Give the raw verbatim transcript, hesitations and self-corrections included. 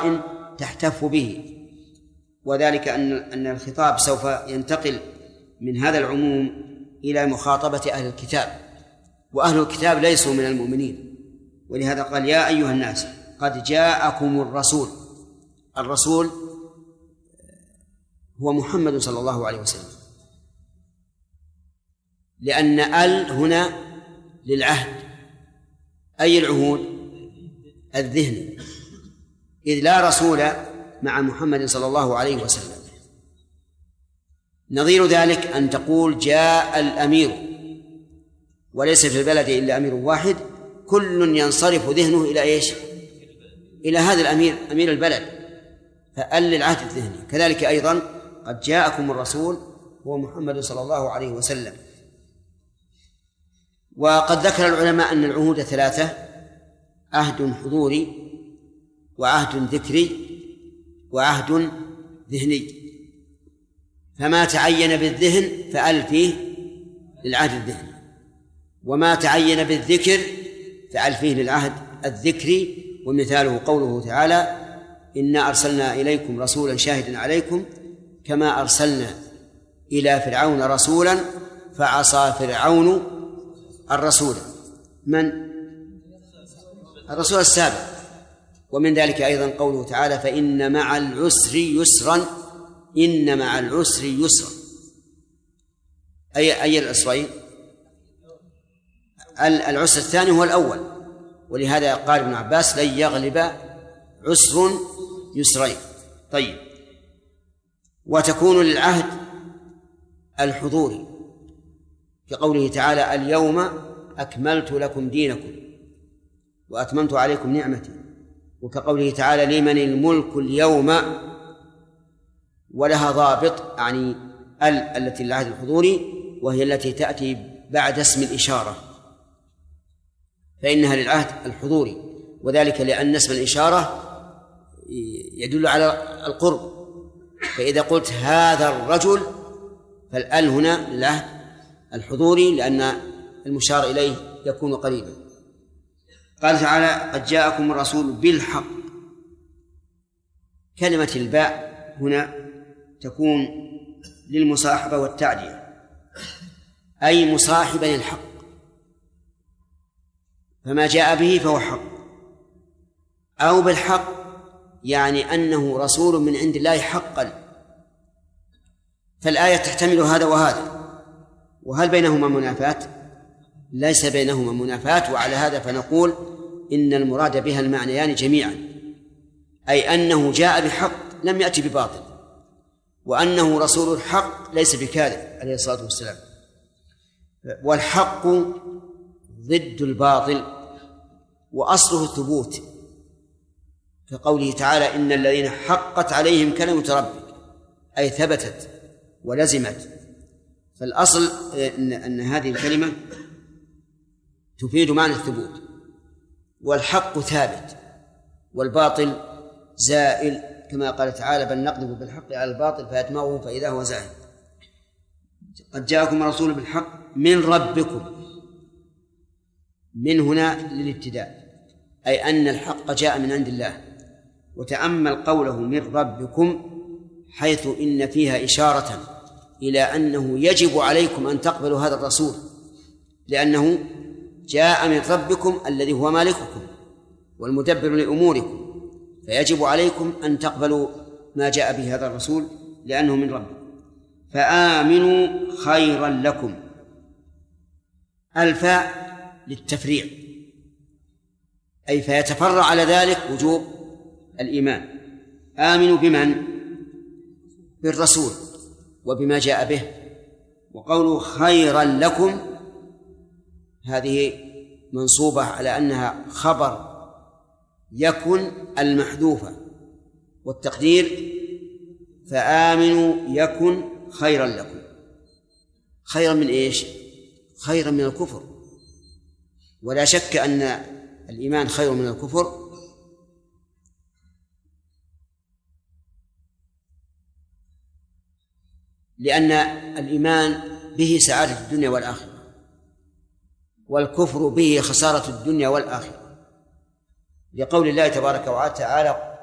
لقاء تحتف به، وذلك أن أن الخطاب سوف ينتقل من هذا العموم إلى مخاطبة أهل الكتاب، وأهل الكتاب ليسوا من المؤمنين، ولهذا قال يا أيها الناس قد جاءكم الرسول. الرسول هو محمد صلى الله عليه وسلم، لأن ال هنا للعهد. أي العهود؟ الذهني، إذ لا رسول مع محمد صلى الله عليه وسلم. نظير ذلك أن تقول جاء الأمير، وليس في البلد إلا أمير واحد، كل ينصرف ذهنه إلى إيش؟ إلى هذا الأمير، أمير البلد، فأل للعهد الذهني. كذلك أيضا قد جاءكم الرسول هو محمد صلى الله عليه وسلم. وقد ذكر العلماء أن العهود ثلاثة: عهد حضوري، وعهد ذكري، وعهد ذهني. فما تعين بالذهن فأل فيه للعهد الذهني، وما تعين بالذكر فأل فيه للعهد الذكري. ومثاله قوله تعالى إنا أرسلنا إليكم رسولا شاهدا عليكم كما أرسلنا إلى فرعون رسولا فعصى فرعون الرسول. من؟ الرسول السابق. ومن ذلك أيضا قوله تعالى فإن مع العسر يسرا، إن مع العسر يسرا. أي أي العسرين؟ العسر الثاني هو الأول، ولهذا قال ابن عباس لن يغلب عسر يسرين. طيب، وتكون للعهد الحضوري كقوله تعالى اليوم أكملت لكم دينكم وأتممت عليكم نعمتي، وكقوله تعالى لمن الملك اليوم، ولها ضابط يعني ال التي للعهد الحضوري، وهي التي تأتي بعد اسم الإشارة، فإنها للعهد الحضوري، وذلك لأن اسم الإشارة يدل على القرب. فإذا قلت هذا الرجل فالآل هنا للعهد الحضوري لأن المشار إليه يكون قريبا. قال تعالى قد جاءكم الرسول بالحق. كلمة الباء هنا تكون للمصاحبة والتعدية، أي مصاحبا للحق، فما جاء به فهو حق، أو بالحق يعني أنه رسول من عند الله حقا. فالآية تحتمل هذا وهذا، وهل بينهما منافاة؟ ليس بينهما منافاة. وعلى هذا فنقول إن المراد بها المعنيان جميعا، أي أنه جاء بحق لم يأتي بباطل، وأنه رسول الحق ليس بكاذب عليه الصلاة والسلام. والحق ضد الباطل وأصله الثبوت، كقوله تعالى إن الذين حقت عليهم كلمة ربك، أي ثبتت ولزمت. فالأصل إن, أن هذه الكلمة تفيد معنى الثبوت، والحق ثابت والباطل زائل، كما قال تعالى بل نقذف بالحق على الباطل فيدمغه فإذا هو زائل. قد جاءكم رسول بالحق من ربكم، من هنا للابتداء، أي أن الحق جاء من عند الله. وتأمل قوله من ربكم حيث إن فيها إشارة إلى أنه يجب عليكم أن تقبلوا هذا الرسول، لأنه جاء من ربكم الذي هو مالككم والمدبر لأموركم، فيجب عليكم أن تقبلوا ما جاء به هذا الرسول لأنه من ربكم. فآمنوا خيرا لكم. الفاء للتفريع، أي فيتفرع على ذلك وجوب الإيمان. آمنوا بمن؟ بالرسول وبما جاء به. وقولوا خيرا لكم هذه منصوبة على أنها خبر يكن المحذوفة، والتقدير فآمنوا يكن خيرا لكم. خيرا من إيش؟ خيرا من الكفر، ولا شك أن الإيمان خير من الكفر، لأن الإيمان به سعادة الدنيا والآخرة، والكفر به خسارة الدنيا والآخرة، لقول الله تبارك وتعالى